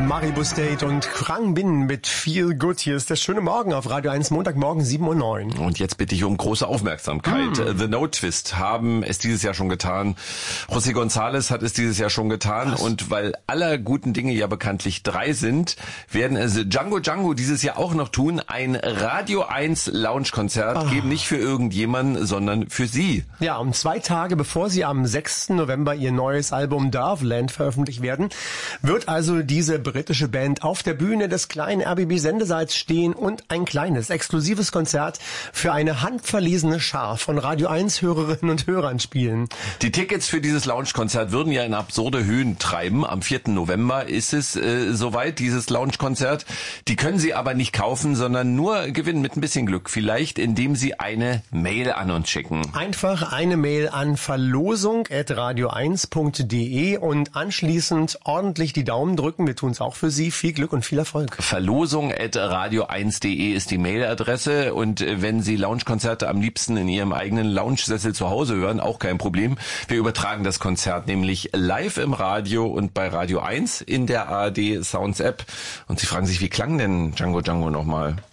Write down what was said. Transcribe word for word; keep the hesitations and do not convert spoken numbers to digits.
Maribo State und Krang Bin mit Feel Good. Hier ist der schöne Morgen auf Radio eins, Montagmorgen sieben Uhr neun. Und jetzt bitte ich um große Aufmerksamkeit. Mm. The No Twist haben es dieses Jahr schon getan. José González hat es dieses Jahr schon getan. Was? Und weil aller guten Dinge ja bekanntlich drei sind, werden es Django Django dieses Jahr auch noch tun. Ein Radio eins Lounge-Konzert ah. geben, nicht für irgendjemanden, sondern für Sie. Ja, um zwei Tage bevor Sie am sechsten November Ihr neues Album Doveland veröffentlicht werden, wird also diese britische Band auf der Bühne des kleinen R B B-Sendesaals stehen und ein kleines, exklusives Konzert für eine handverlesene Schar von Radio eins Hörerinnen und Hörern spielen. Die Tickets für dieses Lounge-Konzert würden ja in absurde Höhen treiben. Am vierten November ist es äh, soweit, dieses Lounge-Konzert. Die können Sie aber nicht kaufen, sondern nur gewinnen mit ein bisschen Glück. Vielleicht, indem Sie eine Mail an uns schicken. Einfach eine Mail an verlosung at radio eins punkt de und anschließend ordentlich die Daumen drücken. Wir tun es auch für Sie. Viel Glück und viel Erfolg. verlosung at radio eins punkt de ist die Mailadresse. Und wenn Sie Lounge-Konzerte am liebsten in Ihrem eigenen Lounge-Sessel zu Hause hören, auch kein Problem. Wir übertragen das Konzert nämlich live im Radio und bei Radio eins in der A R D Sounds App. Und Sie fragen sich, wie klang denn Django Django nochmal?